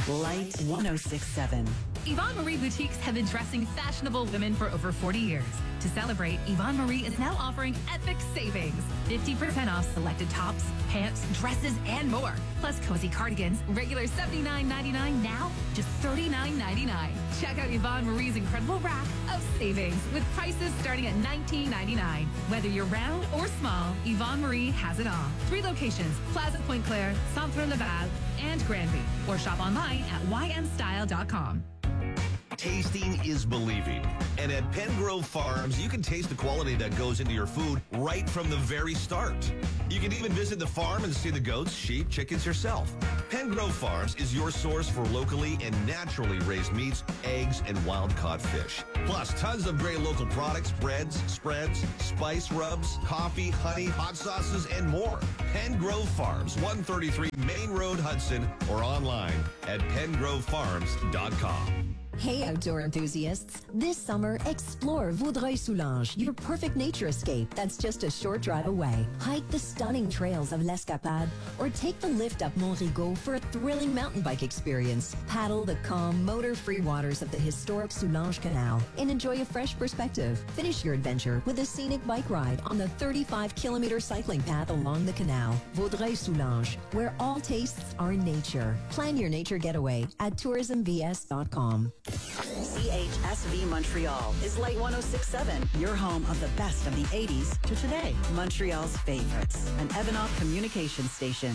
Light 106.7. Yvonne Marie Boutiques have been dressing fashionable women for over 40 years. To celebrate, Yvonne Marie is now offering epic savings. 50% off selected tops, pants, dresses, and more. Plus cozy cardigans, regular $79.99, now just $39.99. Check out Yvonne Marie's incredible rack of savings with prices starting at $19.99. Whether you're round or small, Yvonne Marie has it all. 3 locations, Plaza Pointe-Claire, Centre Laval, and Granby. Or shop online at ymstyle.com. Tasting is believing. And at Pengrove Farms, you can taste the quality that goes into your food right from the very start. You can even visit the farm and see the goats, sheep, chickens yourself. Pengrove Farms is your source for locally and naturally raised meats, eggs, and wild-caught fish. Plus, tons of great local products, breads, spreads, spice rubs, coffee, honey, hot sauces, and more. Pengrove Farms, 133 Main Road, Hudson, or online at pengrovefarms.com. Hey, outdoor enthusiasts. This summer, explore Vaudreuil-Soulanges, your perfect nature escape that's just a short drive away. Hike the stunning trails of l'Escapade or take the lift up Mont-Rigaud for a thrilling mountain bike experience. Paddle the calm, motor-free waters of the historic Soulanges Canal and enjoy a fresh perspective. Finish your adventure with a scenic bike ride on the 35-kilometer cycling path along the canal. Vaudreuil-Soulanges, where all tastes are nature. Plan your nature getaway at tourismvs.com. CHSV Montreal is Light 106.7, your home of the best of the 80s to today. Montreal's favorites, an Evanoff communication station.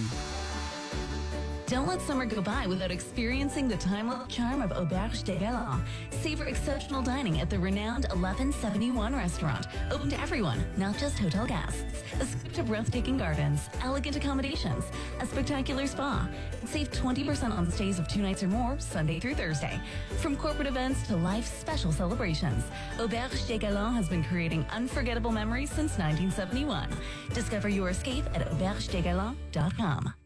Don't let summer go by without experiencing the timeless charm of Auberge des Galants. Savor exceptional dining at the renowned 1171 restaurant. Open to everyone, not just hotel guests. Escape to breathtaking gardens, elegant accommodations, a spectacular spa. Save 20% on stays of 2 nights or more, Sunday through Thursday. From corporate events to life's special celebrations, Auberge des Galants has been creating unforgettable memories since 1971. Discover your escape at aubergedesgalants.com.